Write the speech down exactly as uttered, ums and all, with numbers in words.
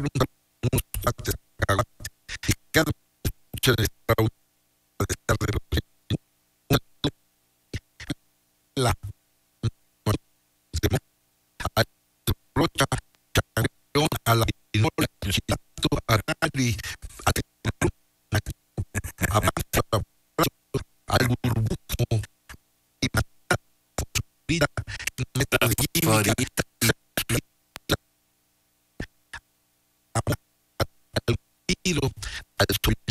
pregunta unos partes y cada mucho de estar de la rocha a la arali avanza al burbujo y vida química al tiro al